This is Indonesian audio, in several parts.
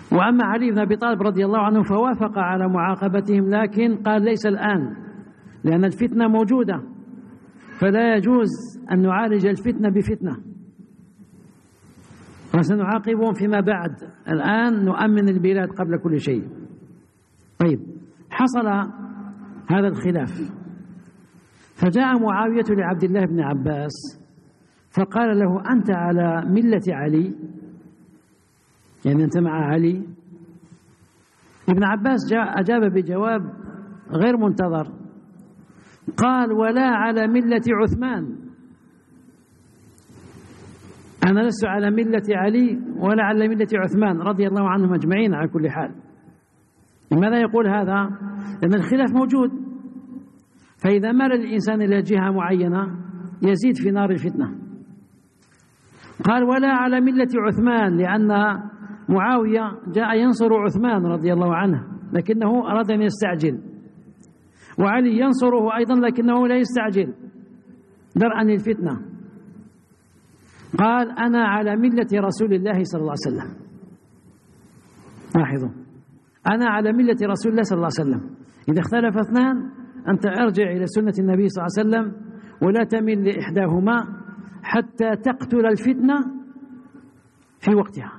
وأما علي بن أبي طالب رضي الله عنه فوافق على معاقبتهم، لكن قال ليس الآن، لأن الفتنة موجودة، فلا يجوز أن نعالج الفتنة بفتنة، وسنعاقبهم فيما بعد. الآن نؤمن البلاد قبل كل شيء. طيب، حصل هذا الخلاف، فجاء معاوية لعبد الله بن عباس فقال له: أنت على ملة علي، يعني أنت مع علي؟ ابن عباس أجاب بجواب غير منتظر، قال: ولا على ملة عثمان، أنا لست على ملة علي ولا على ملة عثمان رضي الله عنهم أجمعين على كل حال. لماذا يقول هذا؟ لأن الخلاف موجود، فإذا مال الإنسان إلى جهة معينة يزيد في نار الفتنة. قال: ولا على ملة عثمان، لأن معاوية جاء ينصر عثمان رضي الله عنه لكنه أراد أن يستعجل، وعلي ينصره أيضا لكنه لا يستعجل درءا للفتنة. قال: أنا على ملة رسول الله صلى الله عليه وسلم. لاحظوا، أنا على ملة رسول الله صلى الله عليه وسلم. إذا اختلف اثنان أنت ارجع إلى سنة النبي صلى الله عليه وسلم ولا تميل لإحداهما حتى تقتل الفتنة في وقتها.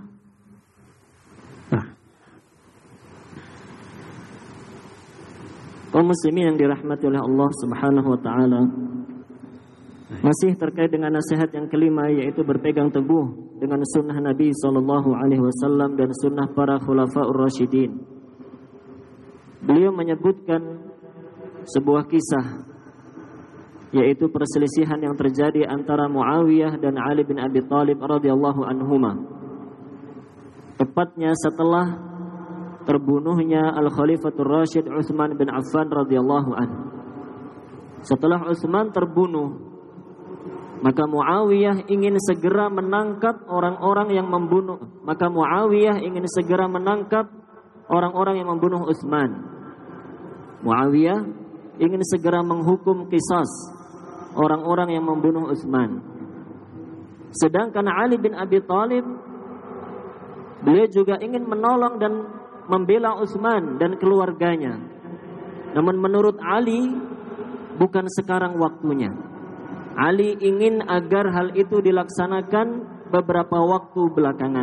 Kaum muslimin yang dirahmati oleh Allah Subhanahu wa taala, masih terkait dengan nasihat yang kelima, yaitu berpegang teguh dengan sunnah Nabi sallallahu alaihi wasallam dan sunnah para khulafaur rasyidin. Beliau menyebutkan sebuah kisah, yaitu perselisihan yang terjadi antara Muawiyah dan Ali bin Abi Thalib radhiyallahu anhuma. Tepatnya setelah terbunuhnya Al-Khalifatur Rasyid Utsman bin Affan radhiyallahu anhu. Setelah Utsman terbunuh, maka Muawiyah ingin segera menangkap orang-orang yang membunuh. Maka Muawiyah ingin segera menangkap orang-orang yang membunuh Utsman. Muawiyah ingin segera menghukum qisas orang-orang yang membunuh Utsman. Sedangkan Ali bin Abi Thalib, beliau juga ingin menolong dan membela Utsman dan keluarganya. Namun menurut Ali, bukan sekarang waktunya. Ali ingin agar hal itu dilaksanakan beberapa waktu belakangan.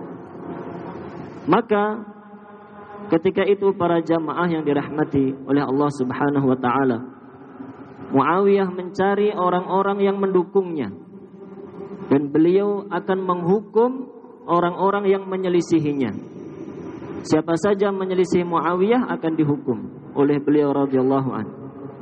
Maka ketika itu para jamaah yang dirahmati oleh Allah Subhanahu wa taala, Muawiyah mencari orang-orang yang mendukungnya, dan beliau akan menghukum orang-orang yang menyelisihinya. Siapa saja menyelisih Muawiyah akan dihukum oleh beliau radhiyallahu anhu.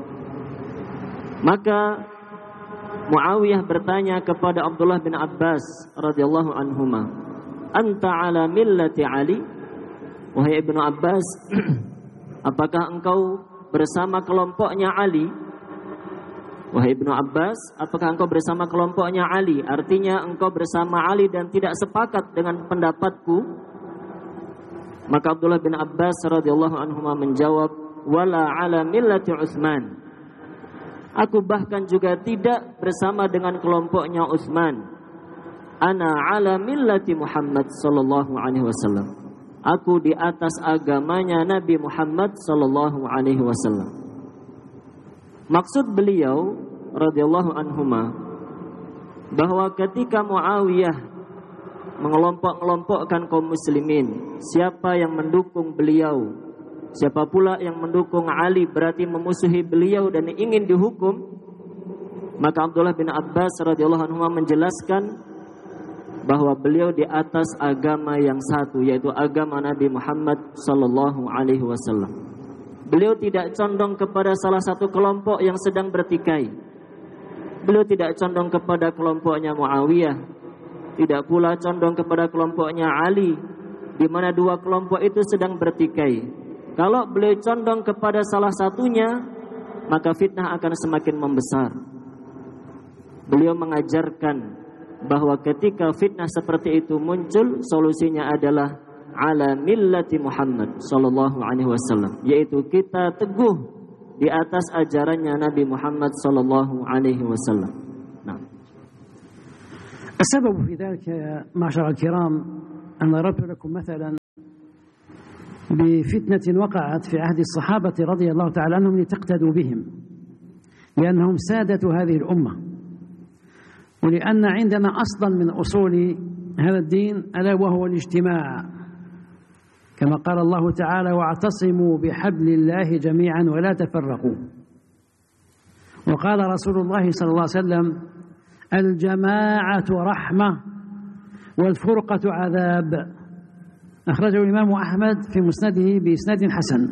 Maka Muawiyah bertanya kepada Abdullah bin Abbas radhiyallahu anhuma, "Anta ala millati Ali?" Wahai Ibnu Abbas, apakah engkau bersama kelompoknya Ali? Wahai Ibnu Abbas, apakah engkau bersama kelompoknya Ali? Artinya engkau bersama Ali dan tidak sepakat dengan pendapatku? Maka Abdullah bin Abbas radhiyallahu anhuma menjawab, "Wala ala millati Utsman." Aku bahkan juga tidak bersama dengan kelompoknya Utsman. Ana ala millati Muhammad sallallahu alaihi wasallam. Aku di atas agamanya Nabi Muhammad sallallahu alaihi wasallam. Maksud beliau radhiyallahu anhuma bahwa ketika Muawiyah mengelompok-kelompokkan kaum muslimin, siapa yang mendukung beliau, siapa pula yang mendukung Ali berarti memusuhi beliau dan ingin dihukum, maka Abdullah bin Abbas radhiyallahu anhu menjelaskan bahwa beliau di atas agama yang satu, yaitu agama Nabi Muhammad sallallahu alaihi wasallam. Beliau tidak condong kepada salah satu kelompok yang sedang bertikai. Beliau tidak condong kepada kelompoknya Muawiyah, tidak pula condong kepada kelompoknya Ali, di mana dua kelompok itu sedang bertikai. Kalau beliau condong kepada salah satunya, maka fitnah akan semakin membesar. Beliau mengajarkan bahwa ketika fitnah seperti itu muncul, solusinya adalah ala millati Muhammad sallallahu alaihi wasallam, yaitu kita teguh di atas ajarannya Nabi Muhammad sallallahu alaihi wasallam. Nah, السبب في ذلك يا معشر الكرام أن ضربت لكم مثلا بفتنة وقعت في عهد الصحابة رضي الله تعالى عنهم لتقتدوا بهم، لأنهم سادة هذه الأمة، ولأن عندنا أصلا من أصول هذا الدين ألا وهو الاجتماع، كما قال الله تعالى: واعتصموا بحبل الله جميعا ولا تفرقوا. وقال رسول الله صلى الله عليه وسلم: الجماعة رحمة والفرقة عذاب. أخرجه الإمام أحمد في مسنده بإسناد حسن.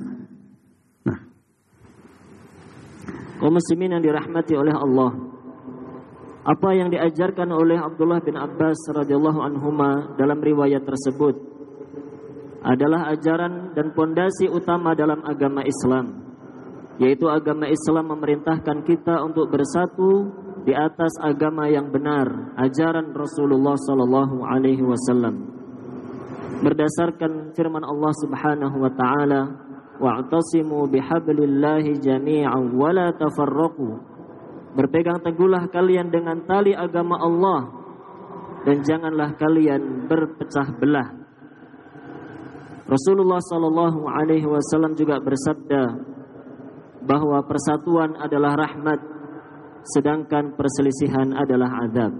Kaum muslimin yang dirahmati oleh Allah, apa yang diajarkan oleh Abdullah bin Abbas radhiyallahu anhuma dalam riwayat tersebut adalah ajaran dan pondasi utama dalam agama Islam, yaitu agama Islam memerintahkan kita untuk bersatu di atas agama yang benar, ajaran Rasulullah sallallahu alaihi wasallam, berdasarkan firman Allah Subhanahu wa taala: wa'tasimu bihablillahi jami'an wa la tafarraqu. Berpegang teguhlah kalian dengan tali agama Allah dan janganlah kalian berpecah belah. Rasulullah sallallahu alaihi wasallam juga bersabda bahwa persatuan adalah rahmat, sedangkan perselisihan adalah azab.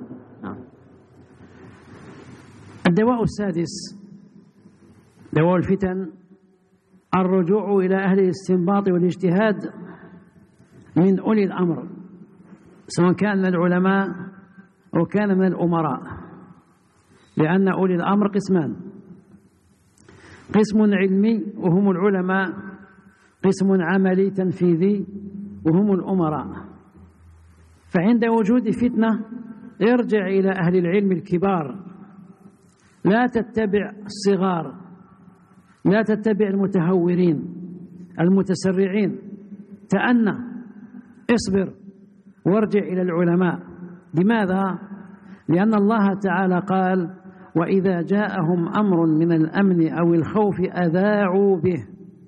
الدواء السادس دواء الفتن الرجوع إلى أهل الاستنباط والاجتهاد من أولي الأمر، سواء كان من العلماء أو كان من الأمراء، لأن أولي الأمر قسمان: قسم علمي وهم العلماء، قسم عملي تنفيذي وهم الأمراء. فعند وجود فتنة ارجع إلى أهل العلم الكبار، لا تتبع الصغار، لا تتبع المتهورين المتسرعين، تأنى، اصبر وارجع إلى العلماء. لماذا؟ لأن الله تعالى قال: وإذا جاءهم أمر من الأمن أو الخوف أذاعوا به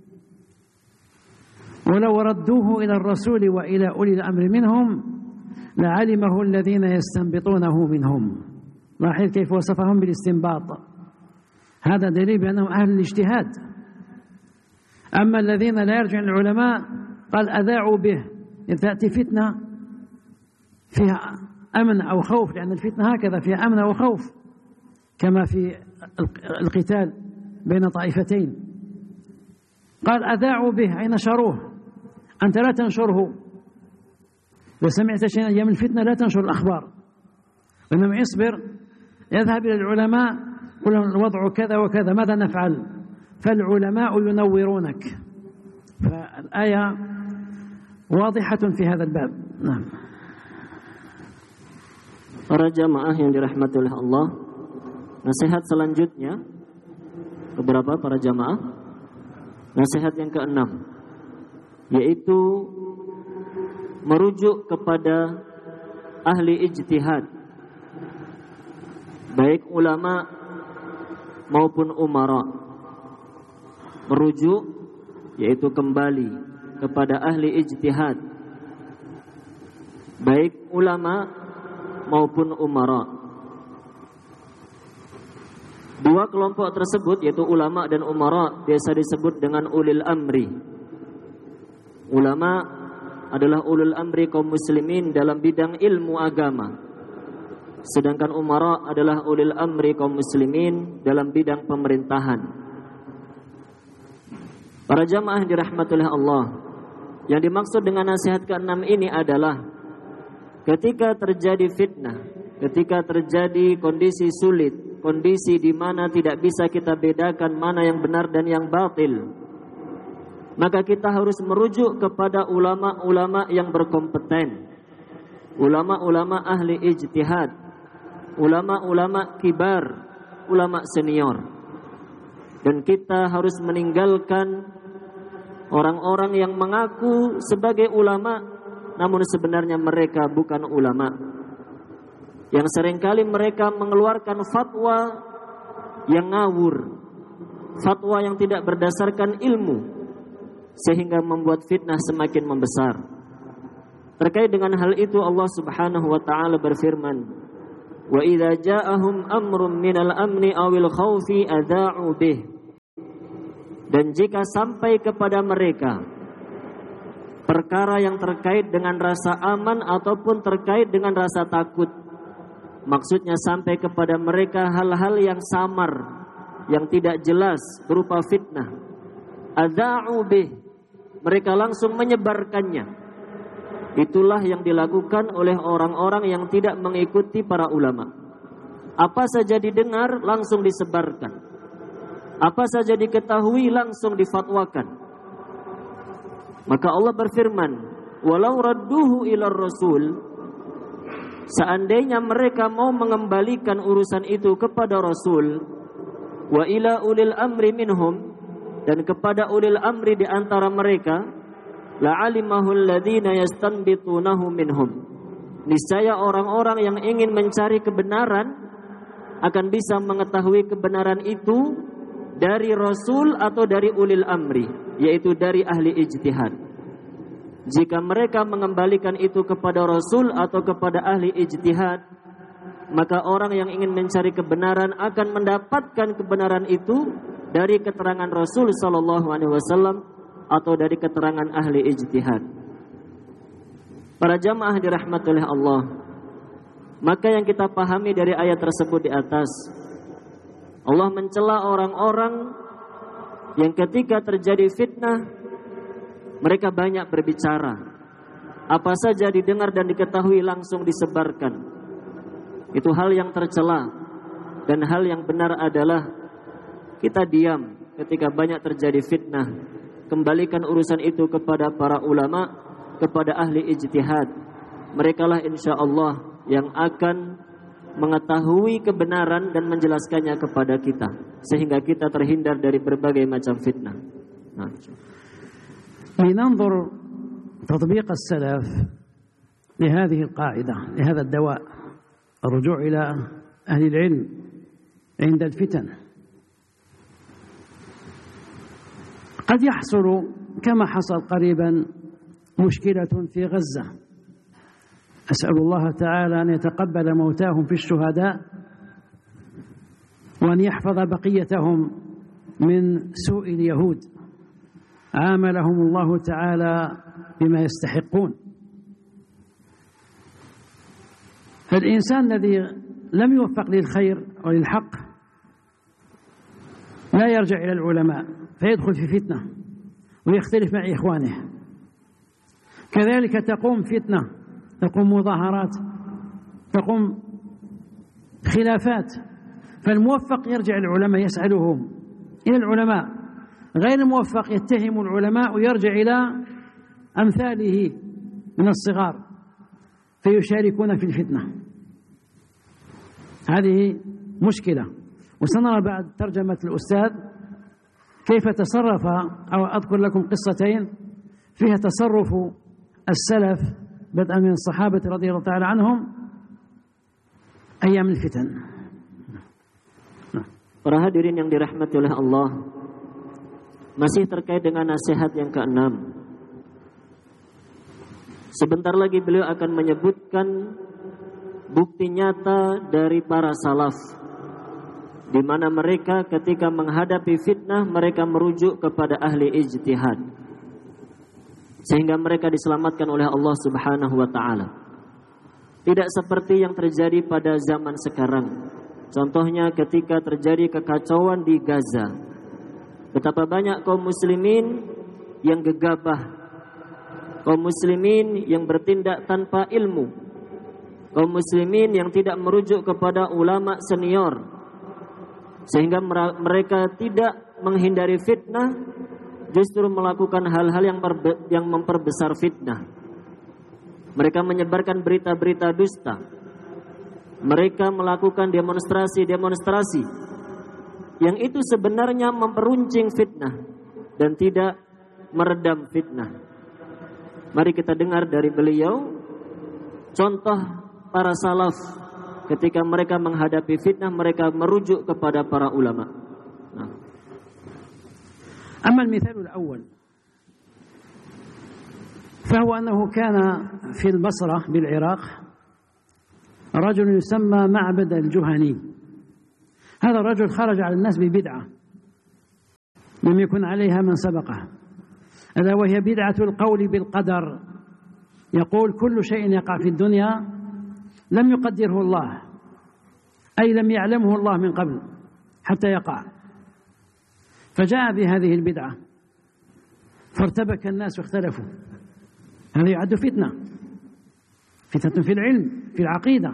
ولو ردوه إلى الرسول وإلى أولي الأمر منهم لعلمه الذين يستنبطونه منهم. لاحظ كيف وصفهم بالاستنباط، هذا دليل بأنهم أهل الاجتهاد. أما الذين لا يرجعون العلماء قال أذاعوا به، إذا تأتي فتنة فيها أمن أو خوف، لأن الفتنة هكذا فيها أمن أو خوف، كما في القتال بين طائفتين، قال أذاعوا به أي نشروه، أنت لا تنشره. إذا سمعت شيئا أيام الفتنة لا تنشر الأخبار، وإنما يصبر، يذهب إلى العلماء قل الوضع كذا وكذا، ماذا نفعل؟ فالعلماء ينورونك. فالآية واضحة في هذا الباب. نعم. Para jamaah yang dirahmati oleh Allah, nasihat selanjutnya keberapa para jamaah? Nasihat yang keenam, yaitu merujuk kepada ahli ijtihad, baik ulama maupun umara. Merujuk yaitu kembali kepada ahli ijtihad, baik ulama maupun umara. Dua kelompok tersebut, yaitu ulama dan umara, biasa disebut dengan ulil amri. Ulama adalah ulul amri kaum muslimin dalam bidang ilmu agama, sedangkan umara adalah ulil amri kaum muslimin dalam bidang pemerintahan. Para jamaah yang dirahmati oleh Allah, yang dimaksud dengan nasihat ke-6 ini adalah ketika terjadi fitnah, ketika terjadi kondisi sulit, kondisi di mana tidak bisa kita bedakan mana yang benar dan yang batil, maka kita harus merujuk kepada ulama-ulama yang berkompeten, ulama-ulama ahli ijtihad, ulama-ulama kibar, ulama senior. Dan kita harus meninggalkan orang-orang yang mengaku sebagai ulama namun sebenarnya mereka bukan ulama, yang seringkali mereka mengeluarkan fatwa yang ngawur, fatwa yang tidak berdasarkan ilmu, sehingga membuat fitnah semakin membesar. Terkait dengan hal itu Allah Subhanahu wa taala berfirman: "Wa idza ja'ahum amrun minal amni awil khaufi adha'u bih." Dan jika sampai kepada mereka perkara yang terkait dengan rasa aman ataupun terkait dengan rasa takut, maksudnya sampai kepada mereka hal-hal yang samar, yang tidak jelas berupa fitnah, adza'u bih, mereka langsung menyebarkannya. Itulah yang dilakukan oleh orang-orang yang tidak mengikuti para ulama. Apa saja didengar langsung disebarkan, apa saja diketahui langsung difatwakan. Maka Allah berfirman, walau radduhu ilar rasul, seandainya mereka mau mengembalikan urusan itu kepada Rasul, wa ila ulil amri minhum, dan kepada ulil amri di antara mereka, la'alimahu alladhina yastanbitunahu minhum, niscaya orang-orang yang ingin mencari kebenaran akan bisa mengetahui kebenaran itu dari Rasul atau dari ulil amri, yaitu dari ahli ijtihad. Jika mereka mengembalikan itu kepada Rasul atau kepada ahli ijtihad, maka orang yang ingin mencari kebenaran akan mendapatkan kebenaran itu dari keterangan Rasul sallallahu alaihi wasallam atau dari keterangan ahli ijtihad. Para jamaah dirahmati oleh Allah, maka yang kita pahami dari ayat tersebut di atas, Allah mencela orang-orang yang ketika terjadi fitnah mereka banyak berbicara, apa saja didengar dan diketahui langsung disebarkan. Itu hal yang tercela, dan hal yang benar adalah kita diam ketika banyak terjadi fitnah. Kembalikan urusan itu kepada para ulama, kepada ahli ijtihad. Merekalah insyaallah yang akan mengetahui kebenaran dan menjelaskannya kepada kita, sehingga kita terhindar dari berbagai macam fitnah. لننظر تطبيق السلف لهذه القاعدة، لهذا الدواء، الرجوع إلى أهل العلم عند الفتن. قد يحصل كما حصل قريبا مشكلة في غزة، أسأل الله تعالى أن يتقبل موتاهم في الشهداء وأن يحفظ بقيتهم من سوء اليهود، عاملهم الله تعالى بما يستحقون. فالإنسان الذي لم يوفق للخير وللحق لا يرجع إلى العلماء فيدخل في فتنة ويختلف مع إخوانه. كذلك تقوم فتنة، تقوم مظاهرات، تقوم خلافات، فالموفق يرجع العلماء يسألهم إلى العلماء، غير الموفق يتهم العلماء ويرجع إلى أمثاله من الصغار فيشاركون في الفتنة. هذه مشكلة، وسنرى بعد ترجمة الأستاذ كيف تصرف، أو أذكر لكم قصتين فيها تصرف السلف بدءا من الصحابة رضي الله تعالى عنهم أيام الفتن. Para hadirin yang dirahmati oleh Allah, masih terkait dengan nasihat yang ke-6. Sebentar lagi beliau akan menyebutkan bukti nyata dari para salaf, di mana mereka ketika menghadapi fitnah mereka merujuk kepada ahli ijtihad, sehingga mereka diselamatkan oleh Allah Subhanahu wa taala. Tidak seperti yang terjadi pada zaman sekarang. Contohnya ketika terjadi kekacauan di Gaza, betapa banyak kaum muslimin yang gegabah, kaum muslimin yang bertindak tanpa ilmu, kaum muslimin yang tidak merujuk kepada ulama senior, sehingga mereka tidak menghindari fitnah, justru melakukan hal-hal yang memperbesar fitnah. Mereka menyebarkan berita-berita dusta, mereka melakukan demonstrasi-demonstrasi yang itu sebenarnya memperuncing fitnah dan tidak meredam fitnah. Mari kita dengar dari beliau contoh para salaf ketika mereka menghadapi fitnah, mereka merujuk kepada para ulama. أما المثال الأول فهو أنه كان في البصرة بالعراق رجل يسمى معبد الجهني. هذا الرجل خرج على الناس ببدعة، لم يكن عليها من سبقه، ألا وهي بدعة القول بالقدر. يقول كل شيء يقع في الدنيا لم يقدره الله، أي لم يعلمه الله من قبل حتى يقع، فجاء بهذه البدعة فارتبك الناس واختلفوا. هذا يعد فتنة في العلم في العقيدة.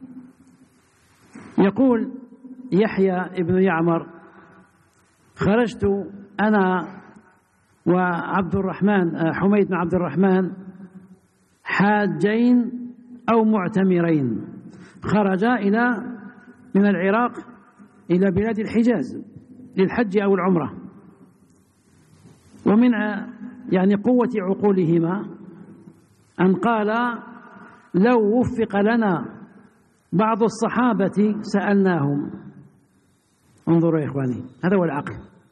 يقول يحيى ابن يعمر: خرجت أنا وعبد الرحمن حميد بن عبد الرحمن حاجين أو معتمرين، خرجا من العراق إلى بلاد الحجاز للحج أو العمرة، ومن يعني قوة عقولهما أن قال: لو وفق لنا بعض الصحابة سألناهم. انظروا يا إخواني، هذا هو العقل.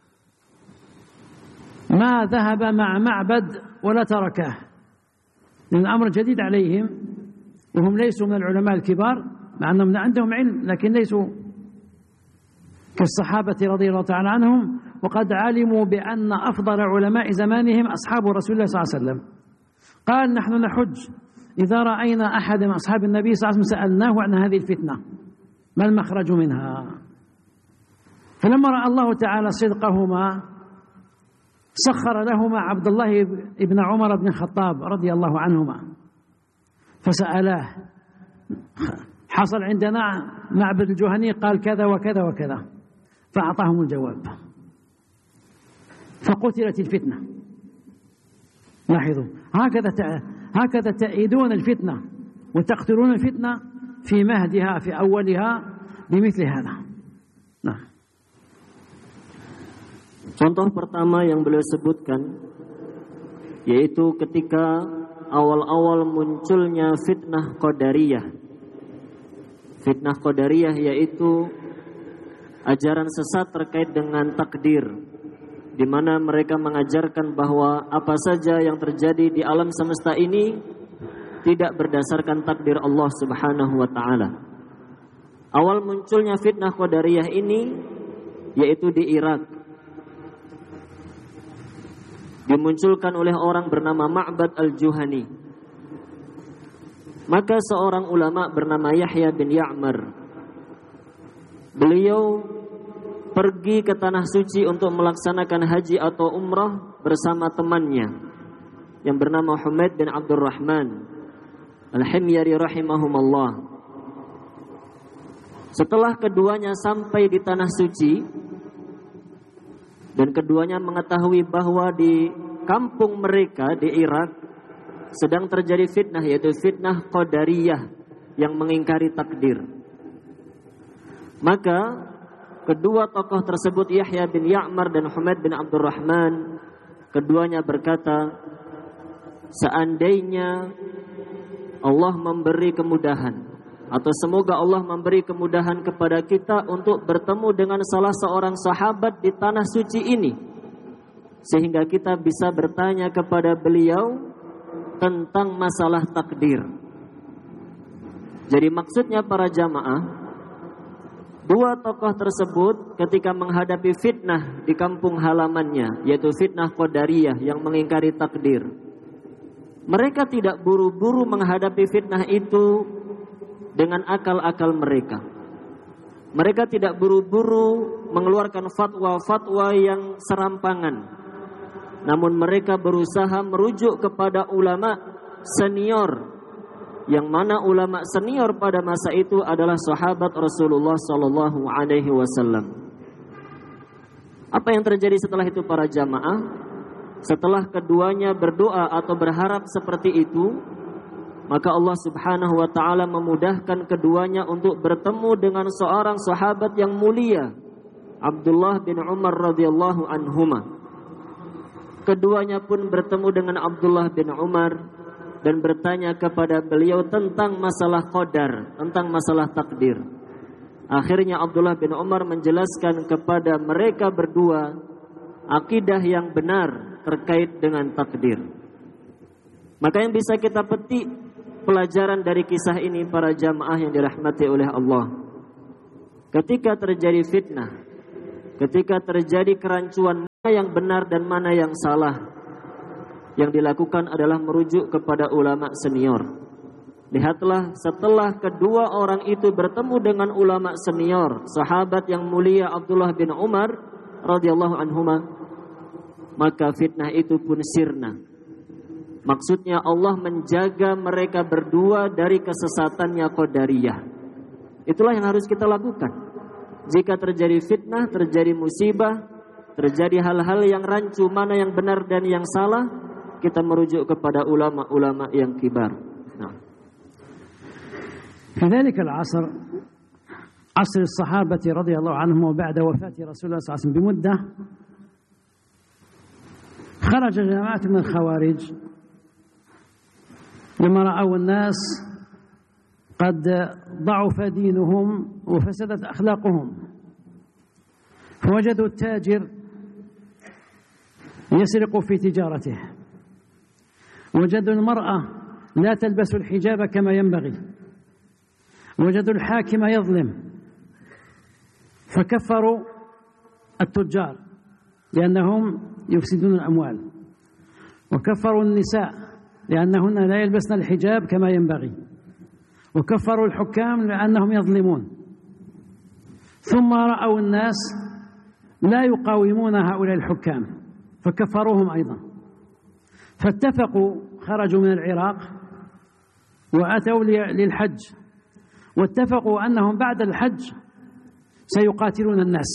ما ذهب مع معبد ولا تركه، لأن الأمر جديد عليهم، وهم ليسوا من العلماء الكبار، مع أنهم عندهم علم لكن ليسوا كالصحابة رضي الله تعالى عنهم، وقد علموا بأن أفضل علماء زمانهم أصحاب رسول الله صلى الله عليه وسلم. قال: نحن نحج، إذا رأينا أحد من أصحاب النبي صلى الله عليه وسلم سألناه عن هذه الفتنة، ما المخرج منها؟ فلما رأى الله تعالى صدقهما سخر لهما عبد الله بن عمر بن الخطاب رضي الله عنهما فسألاه: حصل عندنا معبد الجهني قال كذا وكذا وكذا، فأعطاهم الجواب، فقتلت الفتنة. لاحظوا، هكذا تأيدون الفتنة وتقتلون الفتنة في مهدها في أولها بمثل هذا. Nah. Contoh pertama yang beliau sebutkan yaitu ketika awal-awal munculnya fitnah Qadariyah. Fitnah Qadariyah yaitu ajaran sesat terkait dengan takdir, di mana mereka mengajarkan bahwa apa saja yang terjadi di alam semesta ini tidak berdasarkan takdir Allah Subhanahu wa taala. Awal munculnya fitnah Qadariyah ini yaitu di Irak. Dimunculkan oleh orang bernama Ma'bad al-Juhani. Maka seorang ulama bernama Yahya bin Ya'mar, beliau pergi ke tanah suci untuk melaksanakan haji atau umrah bersama temannya yang bernama Humaid bin Abdurrahman Al-Himyari rahimahumullah. Setelah keduanya sampai di tanah suci dan keduanya mengetahui bahwa di kampung mereka di Irak sedang terjadi fitnah, yaitu fitnah Qadariyah yang mengingkari takdir, maka kedua tokoh tersebut, Yahya bin Ya'mar dan Humaid bin Abdurrahman, keduanya berkata, seandainya Allah memberi kemudahan, atau semoga Allah memberi kemudahan kepada kita untuk bertemu dengan salah seorang sahabat di tanah suci ini, sehingga kita bisa bertanya kepada beliau tentang masalah takdir. Jadi maksudnya para jamaah, dua tokoh tersebut ketika menghadapi fitnah di kampung halamannya, yaitu fitnah Qadariyah yang mengingkari takdir, mereka tidak buru-buru menghadapi fitnah itu dengan akal-akal mereka. Mereka tidak buru-buru mengeluarkan fatwa-fatwa yang serampangan, namun mereka berusaha merujuk kepada ulama senior, yang mana ulama senior pada masa itu adalah sahabat Rasulullah sallallahu alaihi wasallam. Apa yang terjadi setelah itu para jamaah? Setelah keduanya berdoa atau berharap seperti itu, maka Allah Subhanahu wa taala memudahkan keduanya untuk bertemu dengan seorang sahabat yang mulia, Abdullah bin Umar radhiyallahu anhuma. Keduanya pun bertemu dengan Abdullah bin Umar dan bertanya kepada beliau tentang masalah qadar, tentang masalah takdir. Akhirnya Abdullah bin Umar menjelaskan kepada mereka berdua akidah yang benar terkait dengan takdir. Maka yang bisa kita petik pelajaran dari kisah ini para jamaah yang dirahmati oleh Allah, ketika terjadi fitnah, ketika terjadi kerancuan yang benar dan mana yang salah. Yang dilakukan adalah merujuk kepada ulama senior. Lihatlah setelah kedua orang itu bertemu dengan ulama senior, sahabat yang mulia Abdullah bin Umar radhiyallahu anhuma, maka fitnah itu pun sirna. Maksudnya Allah menjaga mereka berdua dari kesesatannya Qadariyah. Itulah yang harus kita lakukan. Jika terjadi fitnah, terjadi musibah, terjadi hal-hal yang rancu, mana yang benar dan yang salah, kita merujuk kepada ulama-ulama yang kibar. في ذلك العصر عصر الصحابة رضي الله عنهم وبعد وفاة رسول الله صلى الله عليه وسلم بمدة خرج جماعة من الخوارج لما رأوا الناس قد ضعف دينهم وفسدت أخلاقهم، فوجدوا التاجر يسرق في تجارته، وجدوا المرأة لا تلبس الحجاب كما ينبغي، وجدوا الحاكم يظلم، فكفروا التجار لأنهم يفسدون الأموال، وكفروا النساء لأنهن لا يلبسن الحجاب كما ينبغي، وكفروا الحكام لأنهم يظلمون. ثم رأوا الناس لا يقاومون هؤلاء الحكام فكفروهم أيضا، فاتفقوا، خرجوا من العراق وأتوا للحج، واتفقوا أنهم بعد الحج سيقاتلون الناس.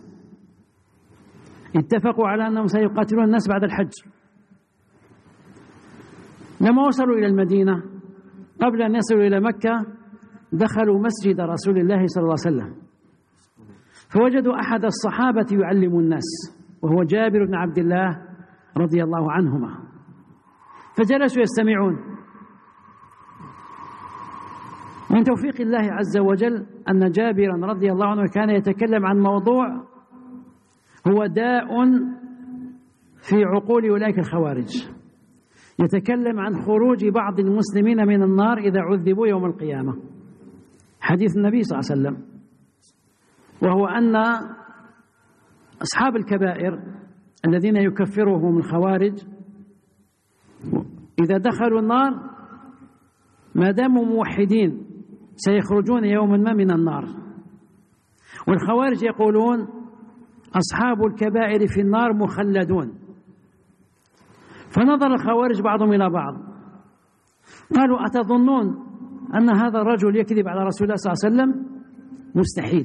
اتفقوا على أنهم سيقاتلون الناس بعد الحج. لما وصلوا إلى المدينة قبل أن يصلوا إلى مكة دخلوا مسجد رسول الله صلى الله عليه وسلم، فوجدوا أحد الصحابة يعلم الناس وهو جابر بن عبد الله رضي الله عنهما، فجلسوا يستمعون. من توفيق الله عز وجل أن جابرا رضي الله عنه كان يتكلم عن موضوع هو داء في عقول أولئك الخوارج، يتكلم عن خروج بعض المسلمين من النار إذا عذبوا يوم القيامة، حديث النبي صلى الله عليه وسلم، وهو أن أصحاب الكبائر الذين يكفرهم الخوارج إذا دخلوا النار ما داموا موحدين سيخرجون يوما ما من النار، والخوارج يقولون أصحاب الكبائر في النار مخلدون. فنظر الخوارج بعضهم إلى بعض قالوا أتظنون أن هذا الرجل يكذب على رسول الله صلى الله عليه وسلم؟ مستحيل.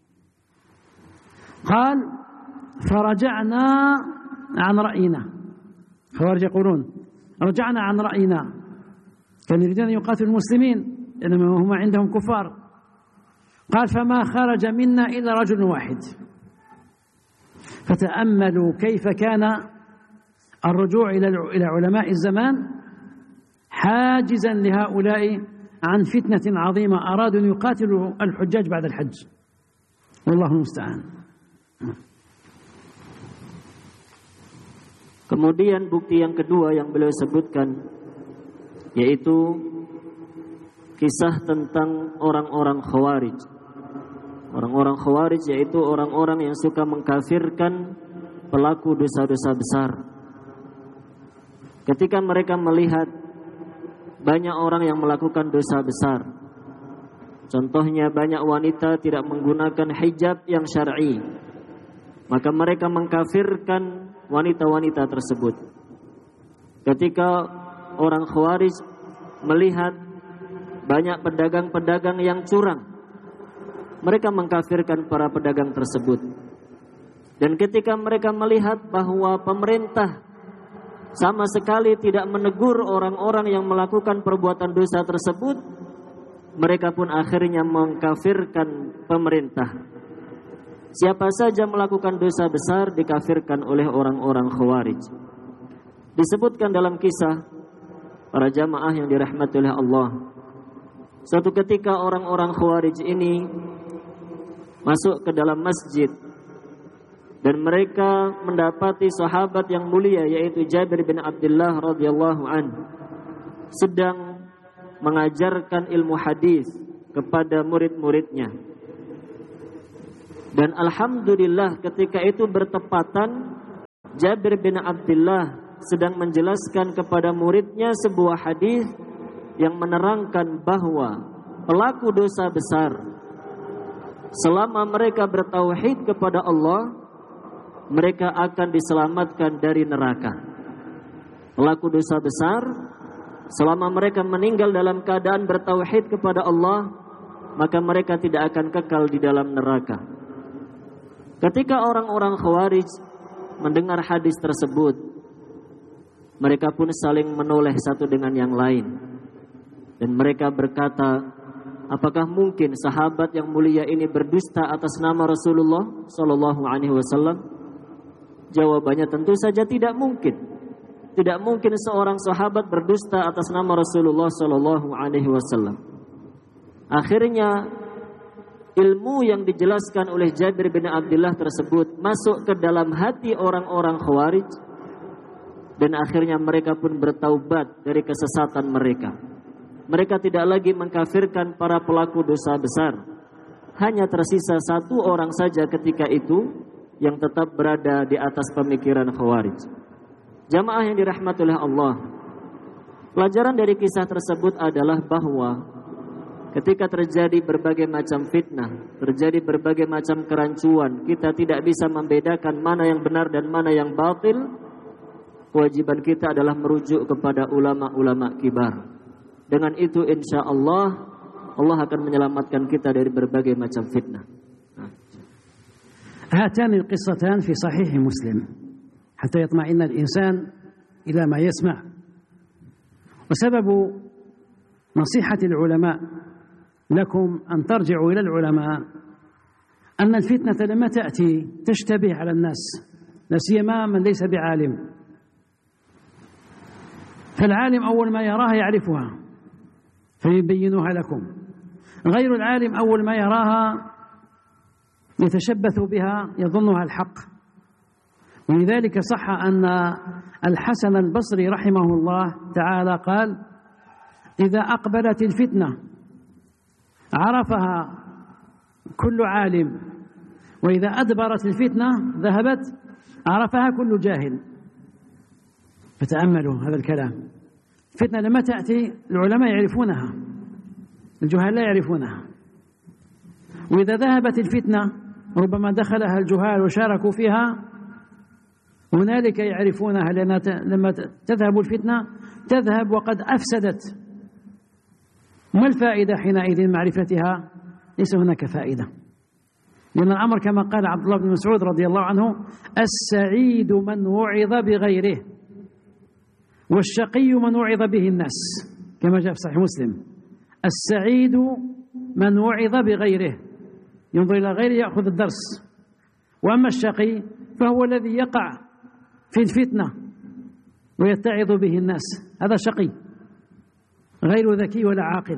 قال فرجعنا عن رأينا، الخوارج يقولون رجعنا عن رأينا، كانوا يريدون أن يقاتلوا المسلمين إنما هم عندهم كفار. قال فما خرج منا إلا رجل واحد. فتأملوا كيف كان الرجوع إلى علماء الزمان حاجزا لهؤلاء عن فتنة عظيمة أرادوا أن يقاتلوا الحجاج بعد الحج، والله المستعان. Kemudian bukti yang kedua yang beliau sebutkan yaitu kisah tentang orang-orang Khawarij. Orang-orang Khawarij yaitu orang-orang yang suka mengkafirkan pelaku dosa-dosa besar. Ketika mereka melihat banyak orang yang melakukan dosa besar, contohnya banyak wanita tidak menggunakan hijab yang syar'i, maka mereka mengkafirkan wanita-wanita tersebut. Ketika orang Khawarij melihat banyak pedagang-pedagang yang curang, mereka mengkafirkan para pedagang tersebut. Dan ketika mereka melihat bahwa pemerintah sama sekali tidak menegur orang-orang yang melakukan perbuatan dosa tersebut, mereka pun akhirnya mengkafirkan pemerintah. Siapa saja melakukan dosa besar dikafirkan oleh orang-orang Khawarij. Disebutkan dalam kisah para jamaah yang dirahmati oleh Allah, suatu ketika orang-orang Khawarij ini masuk ke dalam masjid dan mereka mendapati sahabat yang mulia yaitu Jabir bin Abdullah radhiyallahu anhu sedang mengajarkan ilmu hadis kepada murid-muridnya. Dan alhamdulillah ketika itu bertepatan Jabir bin Abdullah sedang menjelaskan kepada muridnya sebuah hadis yang menerangkan bahwa pelaku dosa besar selama mereka bertauhid kepada Allah, mereka akan diselamatkan dari neraka. Pelaku dosa besar selama mereka meninggal dalam keadaan bertauhid kepada Allah, maka mereka tidak akan kekal di dalam neraka. Ketika orang-orang Khawarij mendengar hadis tersebut, mereka pun saling menoleh satu dengan yang lain. Dan mereka berkata, apakah mungkin sahabat yang mulia ini berdusta atas nama Rasulullah sallallahu alaihi wasallam? Jawabannya tentu saja tidak mungkin. Tidak mungkin seorang sahabat berdusta atas nama Rasulullah sallallahu alaihi wasallam. Akhirnya ilmu yang dijelaskan oleh Jabir bin Abdullah tersebut masuk ke dalam hati orang-orang Khawarij, dan akhirnya mereka pun bertaubat dari kesesatan mereka. Mereka tidak lagi mengkafirkan para pelaku dosa besar. Hanya tersisa satu orang saja ketika itu yang tetap berada di atas pemikiran Khawarij. Jamaah yang dirahmati oleh Allah, pelajaran dari kisah tersebut adalah bahwa ketika terjadi berbagai macam fitnah, terjadi berbagai macam kerancuan, kita tidak bisa membedakan mana yang benar dan mana yang batil. Kewajiban kita adalah merujuk kepada ulama-ulama kibar. Dengan itu insya Allah, Allah akan menyelamatkan kita dari berbagai macam fitnah. هاتان القصتان في صحيح مسلم حتى يطمئن الإنسان إلى ما يسمع. وسبب نصيحة العلماء لكم أن ترجعوا إلى العلماء أن الفتنة لما تأتي تشتبه على الناس، لا سيما من ليس بعالم. فالعالم أول ما يراها يعرفها فيبينها لكم، غير العالم أول ما يراها يتشبث بها يظنها الحق. ولذلك صح أن الحسن البصري رحمه الله تعالى قال: إذا أقبلت الفتنة عرفها كل عالم، وإذا أدبرت الفتنة ذهبت عرفها كل جاهل. فتأملوا هذا الكلام. الفتنة لما تأتي العلماء يعرفونها، الجهال لا يعرفونها. وإذا ذهبت الفتنة ربما دخلها الجهال وشاركوا فيها، هنالك يعرفونها، لأن لما تذهب الفتنة تذهب وقد أفسدت. ما الفائدة حينئذ معرفتها؟ ليس هناك فائدة، لأن الأمر كما قال عبد الله بن مسعود رضي الله عنه: السعيد من وعظ بغيره، والشقي من وعظ به الناس، كما جاء في صحيح مسلم. السعيد من وعظ بغيره، ينظر إلى غيره يأخذ الدرس. وأما الشقي فهو الذي يقع في الفتنة ويتعظ به الناس، هذا شقي غير ذكي ولا عاقل.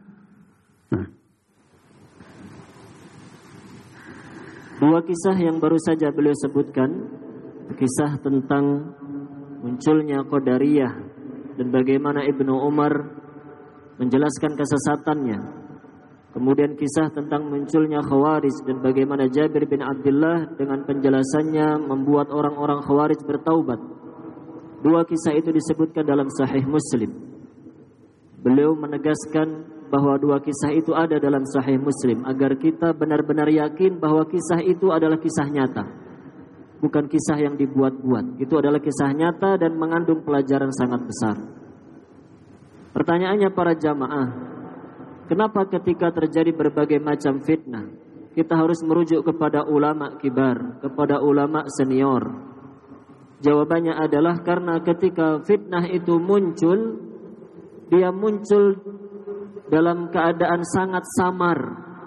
Dua kisah yang baru saja beliau sebutkan, kisah tentang munculnya Qadariyah dan bagaimana Ibnu Umar menjelaskan kesesatannya. Kemudian kisah tentang munculnya Khawarij dan bagaimana Jabir bin Abdullah dengan penjelasannya membuat orang-orang Khawarij bertaubat. Dua kisah itu disebutkan dalam Sahih Muslim. Beliau menegaskan bahwa dua kisah itu ada dalam Sahih Muslim agar kita benar-benar yakin bahwa kisah itu adalah kisah nyata, bukan kisah yang dibuat-buat. Itu adalah kisah nyata dan mengandung pelajaran sangat besar. Pertanyaannya para jamaah, kenapa ketika terjadi berbagai macam fitnah kita harus merujuk kepada ulama kibar, kepada ulama senior? Jawabannya adalah karena ketika fitnah itu muncul, dia muncul dalam keadaan sangat samar,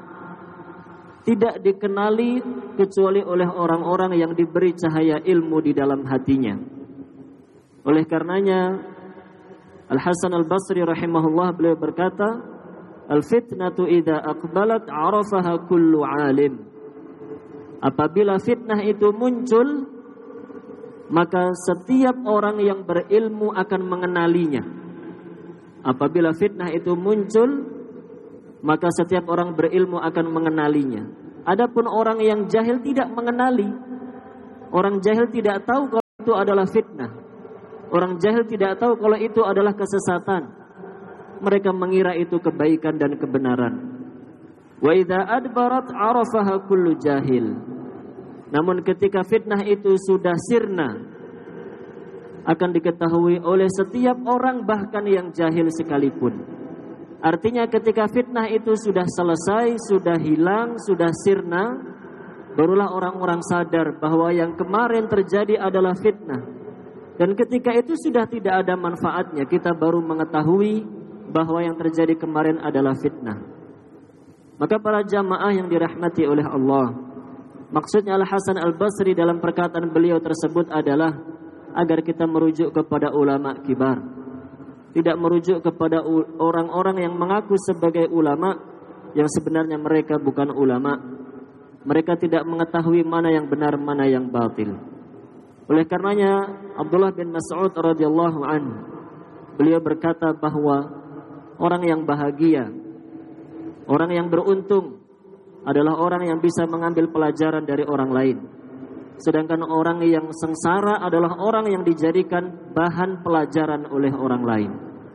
tidak dikenali kecuali oleh orang-orang yang diberi cahaya ilmu di dalam hatinya. Oleh karenanya Al-Hasan Al-Basri rahimahullah beliau berkata, al-fitnatu idza aqbalat arafaha kullu alim. Apabila fitnah itu muncul, maka setiap orang yang berilmu akan mengenalinya. Apabila fitnah itu muncul, maka setiap orang berilmu akan Adapun orang yang jahil tidak mengenali. Orang jahil tidak tahu kalau itu itu adalah fitnah. Orang jahil tidak tahu kalau itu adalah kesesatan. Mereka mengira itu kebaikan dan kebenaran. Wa idza adbarat arafaha kullu jahil. Namun ketika fitnah itu sudah sirna, akan diketahui oleh setiap orang bahkan yang jahil sekalipun. Artinya ketika fitnah itu sudah selesai, sudah hilang, sudah sirna, barulah orang-orang sadar bahwa yang kemarin terjadi adalah fitnah. Dan ketika itu sudah tidak ada manfaatnya, kita baru mengetahui bahwa yang terjadi kemarin adalah fitnah. Maka para jamaah yang dirahmati oleh Allah, maksudnya Al-Hasan Al-Basri dalam perkataan beliau tersebut adalah agar kita merujuk kepada ulama kibar, tidak merujuk kepada orang-orang yang mengaku sebagai ulama yang sebenarnya mereka bukan ulama. Mereka tidak mengetahui mana yang benar, mana yang batil. Oleh karenanya Abdullah bin Mas'ud radhiyallahu anhu, beliau berkata bahwa orang yang bahagia, orang yang beruntung adalah orang yang bisa mengambil pelajaran dari orang lain. Sedangkan orang yang sengsara adalah orang yang dijadikan bahan pelajaran oleh orang lain.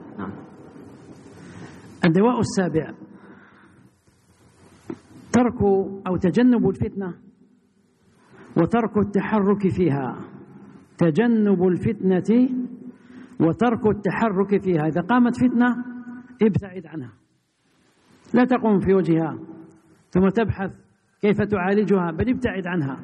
الدواء السابع ترك أو تجنب الفتنة وترك التحرك فيها. تجنب الفتنة وترك التحرك فيها. إذا قامت فتنة ابتعد عنها، لا تقوم في وجهها ثم تبحث كيف تعالجها، بل ابتعد عنها.